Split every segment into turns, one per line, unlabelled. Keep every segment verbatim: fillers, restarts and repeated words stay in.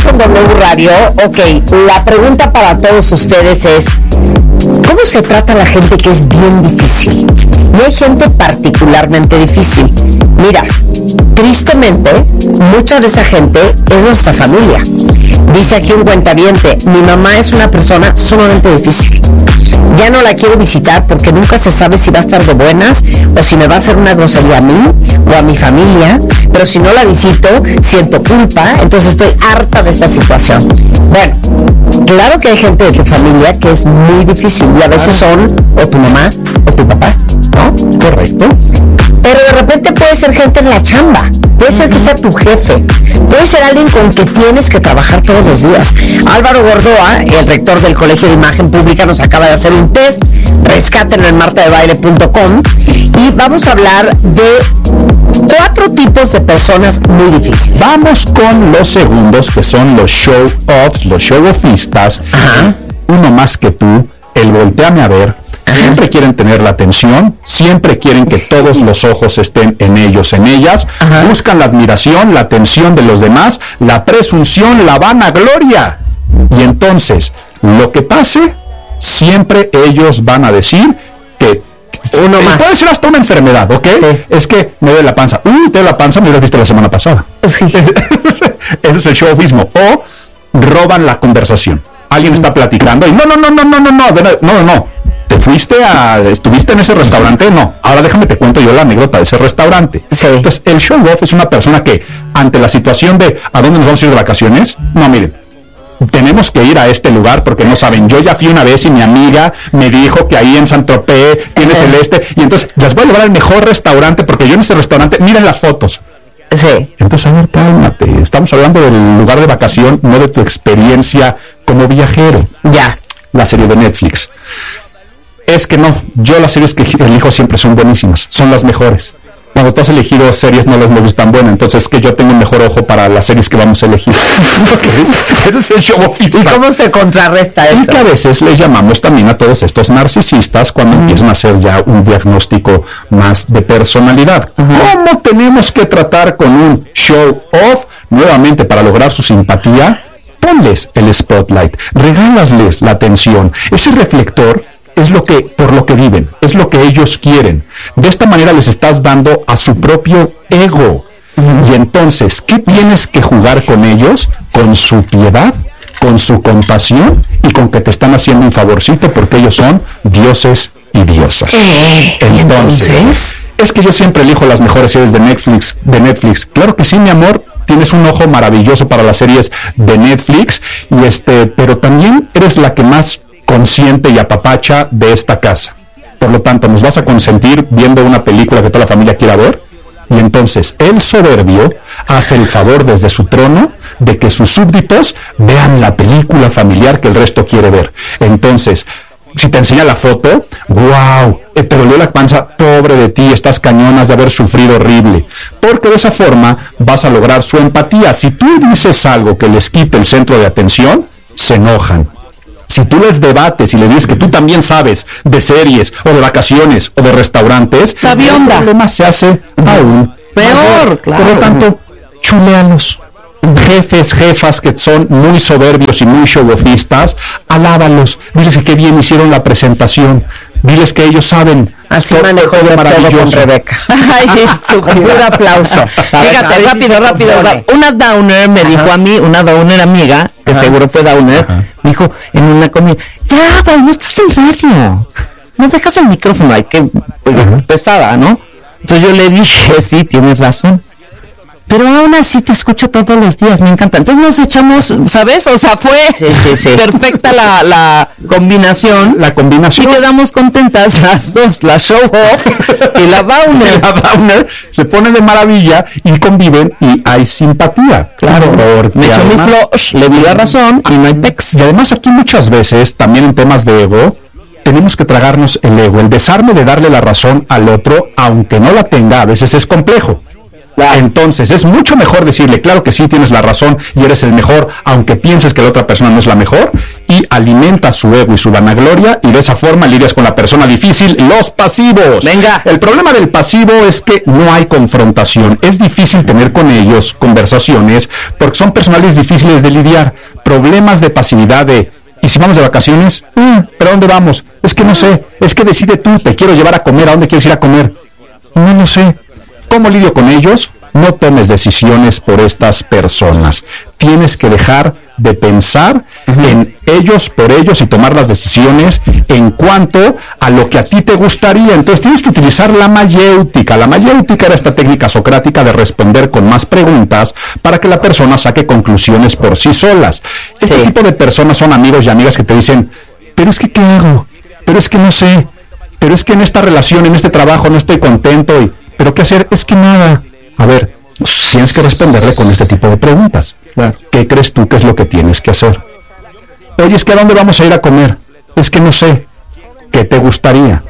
Estamos en W Radio. Ok, la pregunta para todos ustedes es: ¿cómo se trata a la gente que es bien difícil? Y hay gente particularmente difícil. Mira, tristemente, mucha de esa gente es nuestra familia. Dice aquí un cuentaviente: mi mamá es una persona sumamente difícil. Ya no la quiero visitar porque nunca se sabe si va a estar de buenas o si me va a hacer una grosería a mí o a mi familia, pero si no la visito siento culpa, entonces estoy harta de esta situación. Bueno, claro que hay gente de tu familia que es muy difícil y a veces son o tu mamá o tu papá, ¿no? Correcto. Pero de repente puede ser gente en la chamba, puede ser que sea tu jefe, puede ser alguien con que tienes que trabajar todos los días. Álvaro Gordoa, el rector del Colegio de Imagen Pública, nos acaba de hacer un test, rescátenlo en marta de baile punto com, y vamos a hablar de cuatro tipos de personas muy difíciles.
Vamos con los segundos, que son los show-offs, los show-offistas. Ajá. Uno más que tú, el volteame a ver. Siempre quieren tener la atención, siempre quieren que todos los ojos estén en ellos, en ellas. Ajá. Buscan la admiración, la atención de los demás, la presunción, la vanagloria. Y entonces, lo que pase, siempre ellos van a decir que uno más. Puede ser hasta una enfermedad, ¿ok? Sí. Es que me duele la panza. Uy, te duele la panza, me lo has visto la semana pasada. Sí. Ese es el showismo. O roban la conversación. Alguien está platicando y no, no, no, no, no, no, no, no, no, no. ¿Te fuiste a, estuviste en ese restaurante? No. Ahora déjame te cuento yo la anécdota de ese restaurante. Sí. Entonces, el show off es una persona que, ante la situación de ¿a dónde nos vamos a ir de vacaciones? No, miren, tenemos que ir a este lugar porque no saben, yo ya fui una vez y mi amiga me dijo que ahí en Saint-Tropez tienes el este, y entonces les voy a llevar al mejor restaurante porque yo en ese restaurante, miren las fotos. Sí. Entonces, a ver, cálmate, estamos hablando del lugar de vacación, no de tu experiencia como viajero. Ya. La serie de Netflix. Es que no, yo las series que elijo siempre son buenísimas, son las mejores. Cuando tú has elegido series no las me gustan buenas, entonces es que yo tengo un mejor ojo para las series que vamos a elegir. Ese es el show off.
¿Y cómo se contrarresta eso?
Y que a veces les llamamos también a todos estos narcisistas cuando mm. empiezan a hacer ya un diagnóstico más de personalidad. Uh-huh. ¿Cómo tenemos que tratar con un show off? Nuevamente, para lograr su simpatía, ponles el spotlight, regálasles la atención, ese reflector. Es lo que, por lo que viven, es lo que ellos quieren. De esta manera les estás dando a su propio ego. Uh-huh. Y entonces, ¿qué tienes que jugar con ellos? Con su piedad, con su compasión y con que te están haciendo un favorcito porque ellos son dioses y diosas.
Eh,
entonces, entonces, es que yo siempre elijo las mejores series de Netflix, de Netflix. Claro que sí, mi amor. Tienes un ojo maravilloso para las series de Netflix, y este, pero también eres la que más consciente y apapacha de esta casa. Por lo tanto, nos vas a consentir viendo una película que toda la familia quiera ver, y entonces el soberbio hace el favor desde su trono de que sus súbditos vean la película familiar que el resto quiere ver. Entonces, si te enseña la foto, wow, te dolió la panza, pobre de ti, estás cañonas de haber sufrido horrible, porque de esa forma vas a lograr su empatía. Si tú dices algo que les quite el centro de atención, se enojan. Si tú les debates y les dices que tú también sabes de series o de vacaciones o de restaurantes,
sabionda,
el problema se hace aún
peor. Claro.
Por lo tanto, chulealos. Jefes, jefas que son muy soberbios y muy showofistas, alábalos, diles que qué bien hicieron la presentación, diles que ellos saben.
Así manejó de maravilloso con Rebeca. Ay, estúpido. Un aplauso. Fíjate, rápido, rápido. Una downer me dijo a mí, una downer amiga, que Ajá. seguro fue downer, Ajá. me dijo en una comida, ya, güey, no estás en radio. No dejas el micrófono, ay, qué pesada, ¿no? Entonces yo le dije, sí, tienes razón. Pero aún así te escucho todos los días, me encanta. Entonces nos echamos, ¿sabes? O sea, fue sí, sí, sí. perfecta la, la combinación.
La combinación.
Y quedamos contentas las dos, la show off y la downer.
La downer se pone de maravilla y conviven y hay simpatía.
Claro.
Porque
me echó mi flush, le di la razón y no hay pex.
Y además aquí muchas veces, también en temas de ego, tenemos que tragarnos el ego. El desarme de darle la razón al otro, aunque no la tenga, a veces es complejo. Claro. Entonces, es mucho mejor decirle, claro que sí, tienes la razón y eres el mejor, aunque pienses que la otra persona no es la mejor, y alimenta su ego y su vanagloria, y de esa forma lidias con la persona difícil, los pasivos.
Venga.
El problema del pasivo es que no hay confrontación. Es difícil tener con ellos conversaciones porque son personales difíciles de lidiar. Problemas de pasividad de, ¿y si vamos de vacaciones? Mm, ¿Pero a dónde vamos? Es que no sé, es que decide tú, te quiero llevar a comer, ¿a dónde quieres ir a comer? No lo sé. ¿Cómo lidio con ellos? No tomes decisiones por estas personas. Tienes que dejar de pensar uh-huh. en ellos por ellos y tomar las decisiones en cuanto a lo que a ti te gustaría. Entonces tienes que utilizar la mayéutica. La mayéutica era esta técnica socrática de responder con más preguntas para que la persona saque conclusiones por sí solas. Este sí. tipo de personas son amigos y amigas que te dicen, pero es que ¿qué hago? Pero es que no sé. Pero es que en esta relación, en este trabajo no estoy contento. Y, ¿pero qué hacer? Es que nada. A ver, tienes que responderle con este tipo de preguntas. Claro. ¿Qué crees tú que es lo que tienes que hacer? Oye, es que ¿a dónde vamos a ir a comer? Es que no sé. ¿Qué te gustaría?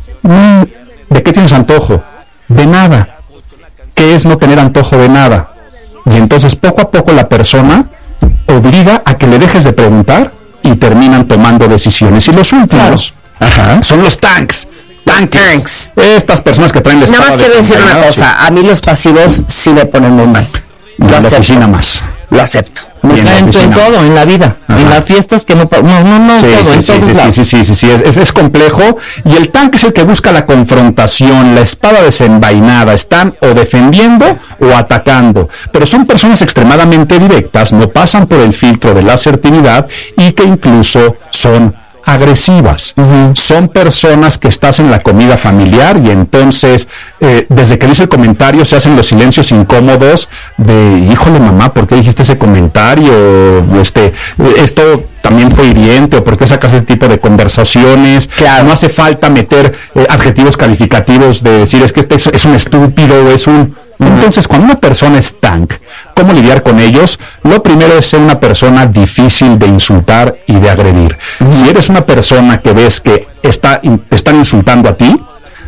¿De qué tienes antojo? De nada. ¿Qué es no tener antojo de nada? Y entonces poco a poco la persona obliga a que le dejes de preguntar y terminan tomando decisiones. Y los últimos claro. Ajá. son los tanks. Tanques. Tanks. Estas personas que traen la espada.
Nada más quiero decir una cosa, a mí los pasivos sí me ponen muy mal.
Lo en acepto. La oficina más.
Lo acepto.
En,
en,
en
todo, en la vida. Ajá. En las fiestas que no... No, no, no,
sí,
todo,
sí,
en
sí,
todos
sí,
lados.
sí, sí, sí, sí, es, es, es complejo. Y el tanque es el que busca la confrontación, la espada desenvainada. Están o defendiendo o atacando. Pero son personas extremadamente directas, no pasan por el filtro de la asertividad y que incluso son agresivas. Uh-huh. Son personas que estás en la comida familiar y entonces eh, desde que dice el comentario se hacen los silencios incómodos de híjole mamá, ¿por qué dijiste ese comentario? Este, esto también fue hiriente, o por qué sacas ese tipo de conversaciones. Claro. No hace falta meter eh, adjetivos calificativos de decir es que este es, es un estúpido o es un... Entonces, cuando una persona es tank, ¿cómo lidiar con ellos? Lo primero es ser una persona difícil de insultar y de agredir. Uh-huh. Si eres una persona que ves que está, te están insultando a ti,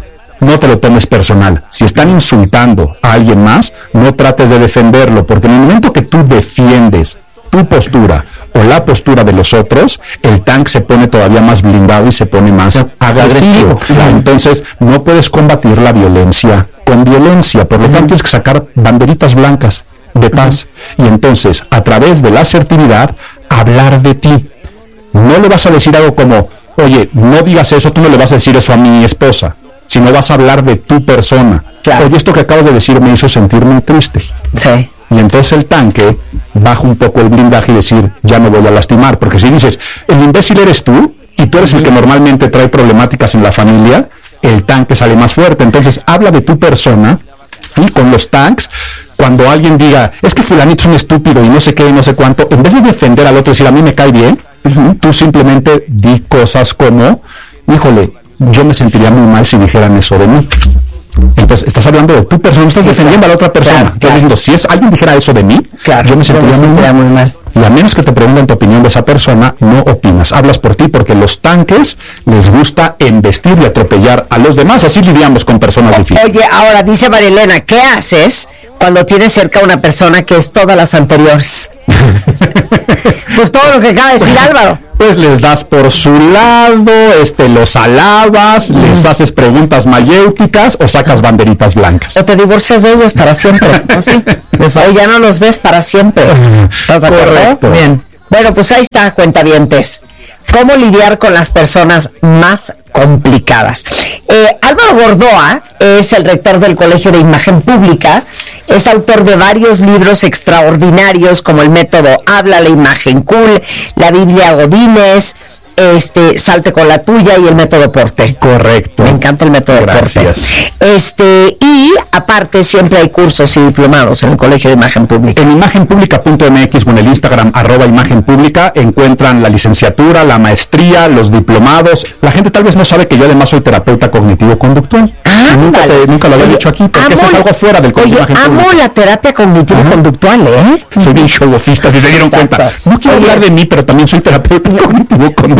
no te lo tomes personal. Si están insultando a alguien más, no trates de defenderlo, porque en el momento que tú defiendes tu postura o la postura de los otros, el tank se pone todavía más blindado y se pone más agresivo. Claro. Entonces, no puedes combatir la violencia con violencia, por lo tanto, uh-huh. tienes que sacar banderitas blancas de paz. Uh-huh. Y entonces, a través de la asertividad, hablar de ti. No le vas a decir algo como, oye, no digas eso, tú no le vas a decir eso a mi esposa, sino vas a hablar de tu persona. Claro. Oye, esto que acabas de decir me hizo sentir muy triste.
Sí.
Y entonces el tanque baja un poco el blindaje y decir, ya me voy a lastimar. Porque si dices, el imbécil eres tú, y tú eres uh-huh. el que normalmente trae problemáticas en la familia, el tanque sale más fuerte. Entonces habla de tu persona, y con los tanks, cuando alguien diga, es que fulanito es un estúpido y no sé qué y no sé cuánto, en vez de defender al otro y decir, a mí me cae bien, uh-huh. tú simplemente di cosas como, híjole, yo me sentiría muy mal si dijeran eso de mí. Entonces estás hablando de tu persona, no estás sí, defendiendo claro, a la otra persona. Claro, estás claro. diciendo, si es, alguien dijera eso de mí, claro, yo me sentiría, yo me sentiría muy, muy mal. Y a menos que te pregunten tu opinión de esa persona, no opinas, hablas por ti, porque los tanques les gusta embestir y atropellar a los demás. Así lidiamos con personas difíciles.
Oye, ahora dice Marilena, ¿qué haces cuando tienes cerca a una persona que es todas las anteriores? Pues todo lo que acaba de decir Álvaro.
Pues les das por su lado, este, los alabas, mm. les haces preguntas mayéuticas o sacas banderitas blancas.
O te divorcias de ellos para siempre, ¿no? Sí. O ya no los ves para siempre. ¿Estás de acuerdo?
Correcto.
Bien. Bueno, pues ahí está, cuentavientes. ¿Cómo lidiar con las personas más complicadas? Eh, Álvaro Gordoa es el rector del Colegio de Imagen Pública, es autor de varios libros extraordinarios como el método Habla la Imagen Cool, la Biblia Godínez, este, Salte con la Tuya y el método Porte.
Correcto.
Me encanta el método
Gracias.
Porte. Este, y aparte siempre hay cursos y diplomados en el Colegio de Imagen Pública.
En imagen pública punto m x o en el Instagram arroba imagen pública encuentran la licenciatura, la maestría, los diplomados. La gente tal vez no sabe que yo además soy terapeuta cognitivo-conductual. Ah, nunca, te, nunca lo había Oye, dicho aquí, porque eso es algo fuera del Colegio de Imagen
amo
Pública.
Amo la terapia cognitivo-conductual, ¿eh?
Soy bien showofista, si se dieron Exacto. cuenta. No quiero Oye. hablar de mí, pero también soy terapeuta cognitivo-conductual.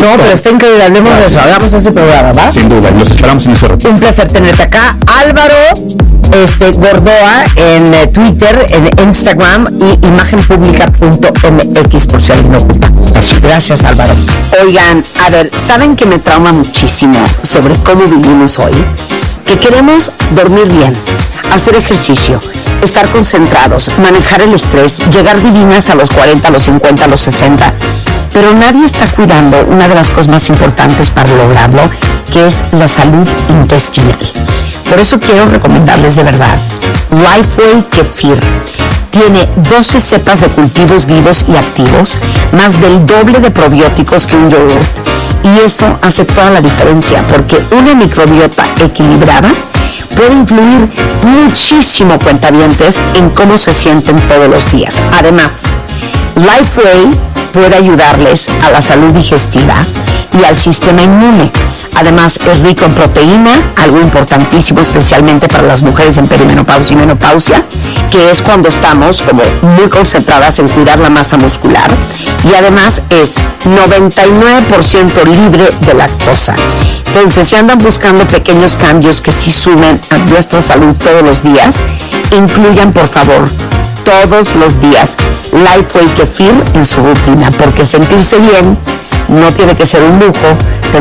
No, pero está increíble, hablemos claro. de eso, hagamos ese programa, ¿va?
Sin duda, y los esperamos en ese rato.
Un placer tenerte acá. Álvaro este, Gordoa en eh, Twitter, en Instagram y imagen pública punto m x por si alguien ocupa. Así. Gracias, Álvaro. Oigan, a ver, ¿saben que me trauma muchísimo sobre cómo vivimos hoy? Que queremos dormir bien, hacer ejercicio, estar concentrados, manejar el estrés, llegar divinas a los cuarenta, a los cincuenta, a los sesenta, pero nadie está cuidando una de las cosas más importantes para lograrlo, que es la salud intestinal. Por eso quiero recomendarles de verdad Lifeway Kefir. Tiene doce cepas de cultivos vivos y activos, más del doble de probióticos que un yogurt. Y eso hace toda la diferencia, porque una microbiota equilibrada puede influir muchísimo, cuentavientes, en cómo se sienten todos los días. Además, Lifeway puede ayudarles a la salud digestiva y al sistema inmune. Además, es rico en proteína, algo importantísimo especialmente para las mujeres en perimenopausia y menopausia, que es cuando estamos como muy concentradas en cuidar la masa muscular. Y además es noventa y nueve por ciento libre de lactosa. Entonces, si andan buscando pequeños cambios que sí sumen a nuestra salud todos los días, incluyan, por favor, todos los días Lifeway Kefir en su rutina, porque sentirse bien no tiene que ser un lujo,